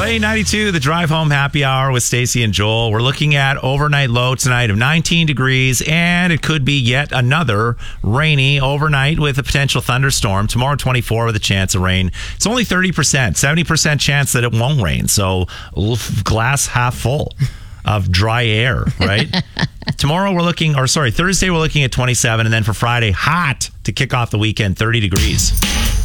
Play 92, the drive home happy hour with Stacey and Joel. We're looking at overnight low tonight of 19 degrees, and it could be yet another rainy overnight with a potential thunderstorm. Tomorrow, 24 with a chance of rain. It's only 30%, 70% chance that it won't rain. So glass half full of dry air, right? Thursday we're looking at 27, and then for Friday, hot to kick off the weekend, 30 degrees.